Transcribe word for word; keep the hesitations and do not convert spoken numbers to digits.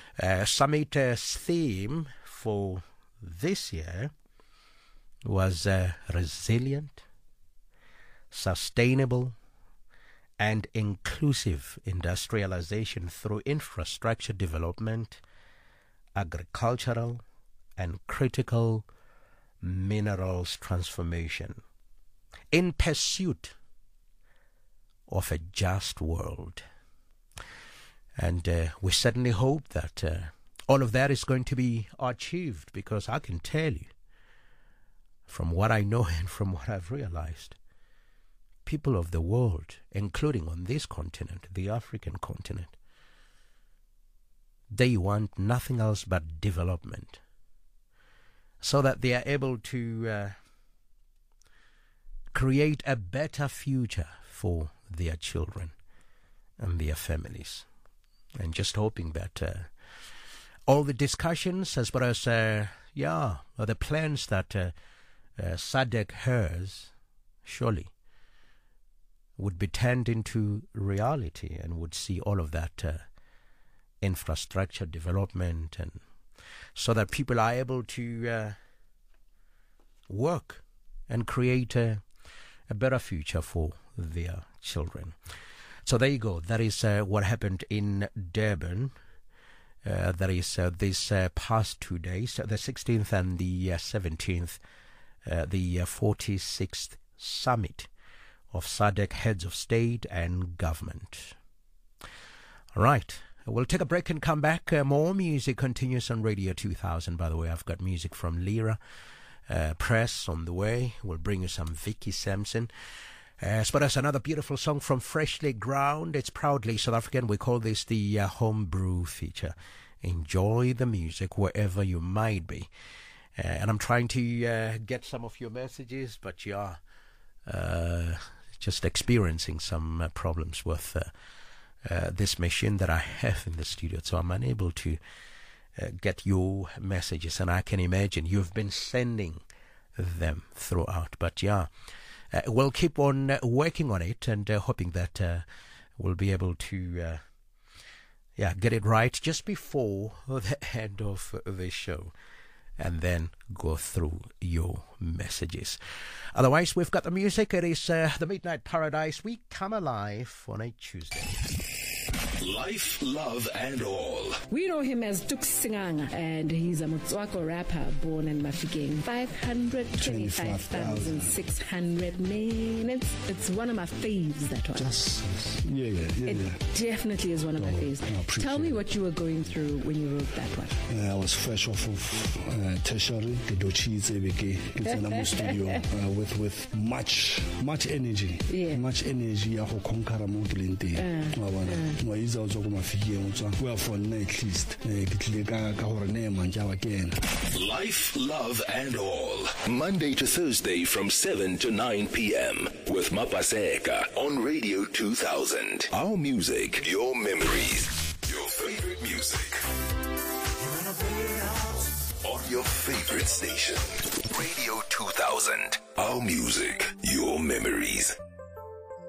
Uh, summit's theme for this year was uh, resilient, sustainable, and inclusive industrialization through infrastructure development, agricultural, and critical minerals transformation in pursuit of a just world. And uh, we certainly hope that uh, all of that is going to be achieved, because I can tell you, from what I know and from what I've realized, people of the world, including on this continent, the African continent, they want nothing else but development, so that they are able to uh, create a better future for their children and their families. And just hoping that uh, all the discussions, as well as uh, yeah, the plans that uh, uh, S A D C has, surely would be turned into reality, and would see all of that uh, infrastructure development, and so that people are able to uh, work and create a, a better future for their children. So there you go. That is uh, what happened in Durban. Uh, that is uh, this uh, past two days, the sixteenth and the uh, seventeenth, uh, the uh, forty-sixth summit of S A D C heads of state and government. All right. We'll take a break and come back. Uh, more music continues on Radio two thousand. By the way, I've got music from Lyra uh, Press on the way. We'll bring you some Vicky Sampson. Uh, as well as another beautiful song from Freshly Ground. It's proudly South African. We call this the uh, Homebrew feature. Enjoy the music wherever you might be. Uh, and I'm trying to uh, get some of your messages, but yeah, uh, just experiencing some uh, problems with uh, uh, this machine that I have in the studio. So I'm unable to uh, get your messages. And I can imagine you've been sending them throughout. But yeah, Uh, we'll keep on uh, working on it, and uh, hoping that uh, we'll be able to uh, yeah, get it right just before the end of the show, and then go through your messages. Otherwise, we've got the music. It is uh, the Midnight Paradise. We come alive on a Tuesday. Life, love, and all. We know him as Tuk Singanga, and he's a Motswako rapper born in Mafikeng. five hundred twenty-five thousand six hundred minutes. It's one of my faves, that one. Just, yeah, yeah, yeah. It yeah. definitely is one of oh, my faves. Tell me what you were going through when you wrote that one. Uh, I was fresh off of uh, tertiary, the Dochi Zebeke. It's in a studio uh, with, with much, much energy. Yeah. Much energy. I ho conquer mo tulente. We are for at least. Life, love, and all. Monday to Thursday from seven to nine p.m. with Mapaseka on Radio two thousand. Our music, your memories, your favorite music. On your favorite station. Radio two thousand. Our music, your memories.